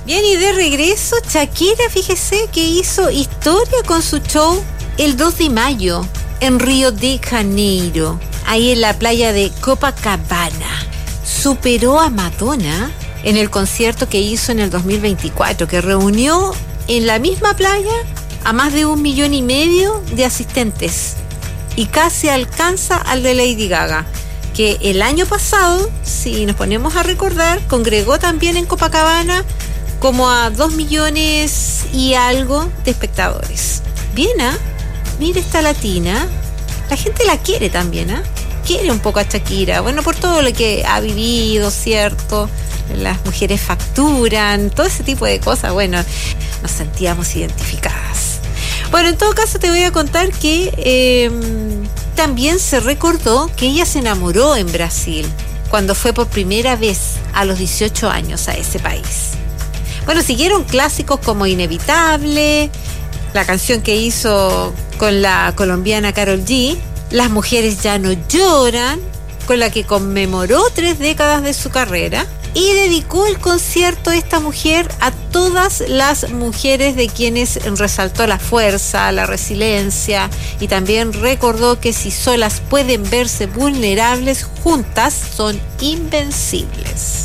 Bien, y de regreso, Shakira, fíjese que hizo historia con su show el 2 de mayo en Río de Janeiro, ahí en la playa de Copacabana. Superó a Madonna en el concierto que hizo en el 2024, que reunió en la misma playa a más de 1,5 millones de asistentes y casi alcanza al de Lady Gaga, que el año pasado, si nos ponemos a recordar, congregó también en Copacabana como a 2 millones y algo de espectadores. Bien, ¿ah? Mira esta latina, la gente la quiere también, ¿ah? Quiere un poco a Shakira, bueno, por todo lo que ha vivido, ¿cierto? Las mujeres facturan, todo ese tipo de cosas, bueno, nos sentíamos identificadas. Bueno, en todo caso te voy a contar que también se recordó que ella se enamoró en Brasil cuando fue por primera vez a los 18 años a ese país. Bueno, siguieron clásicos como Inevitable, la canción que hizo con la colombiana Karol G, Las mujeres ya no lloran, con la que conmemoró 3 décadas de su carrera, y dedicó el concierto esta mujer a todas las mujeres de quienes resaltó la fuerza, la resiliencia, y también recordó que si solas pueden verse vulnerables, juntas son invencibles.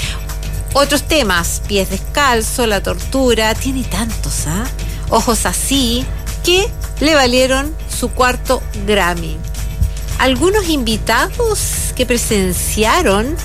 Otros temas, Pies descalzo, La tortura, tiene tantos, ¿ah? Ojos así, que le valieron su 4º Grammy. Algunos invitados que presenciaron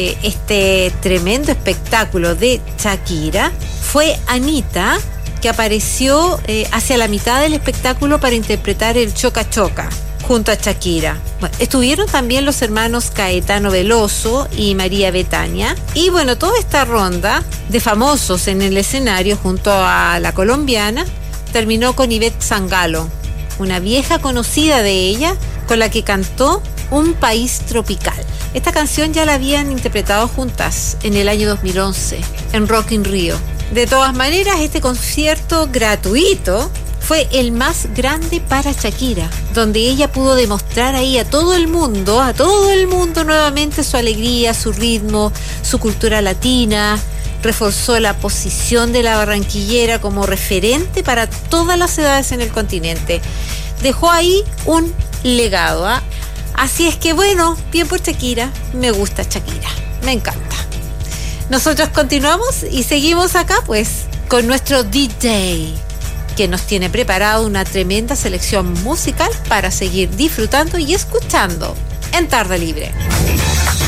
este tremendo espectáculo de Shakira fue Anita, que apareció hacia la mitad del espectáculo para interpretar el Choca Choca junto a Shakira. Bueno, estuvieron también los hermanos Caetano Veloso y María Bethânia, y bueno, toda esta ronda de famosos en el escenario junto a la colombiana terminó con Ivette Sangalo, una vieja conocida de ella, con la que cantó Un país tropical. Esta canción ya la habían interpretado juntas en el año 2011 en Rock in Rio. De todas maneras, este concierto gratuito fue el más grande para Shakira, donde ella pudo demostrar ahí a todo el mundo nuevamente su alegría, su ritmo, su cultura latina. Reforzó la posición de la barranquillera como referente para todas las edades en el continente. Dejó ahí un legado, ¿ah? Así es que bueno, bien por Shakira, me gusta Shakira, me encanta. Nosotros continuamos y seguimos acá pues con nuestro DJ, que nos tiene preparado una tremenda selección musical para seguir disfrutando y escuchando en Tarde Libre.